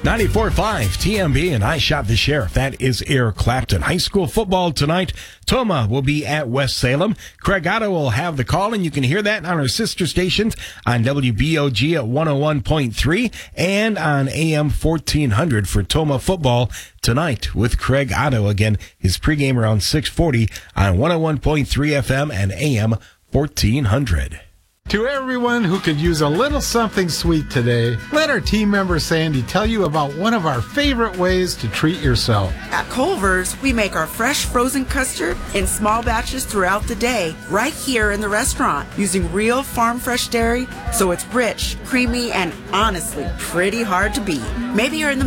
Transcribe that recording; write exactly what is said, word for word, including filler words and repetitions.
ninety-four point five T M B and I Shot the Sheriff. That is Eric Clapton. High school football tonight. Tomah will be at West Salem. Craig Otto will have the call, and you can hear that on our sister stations on W B O G at one oh one point three and on A M fourteen hundred for Tomah football tonight with Craig Otto. Again, his pregame around six forty on one oh one point three F M and A M fourteen hundred. To everyone who could use a little something sweet today, let our team member Sandy tell you about one of our favorite ways to treat yourself. At Culver's, we make our fresh frozen custard in small batches throughout the day, right here in the restaurant, using real farm fresh dairy, so it's rich, creamy, and honestly, pretty hard to beat. Maybe you're in the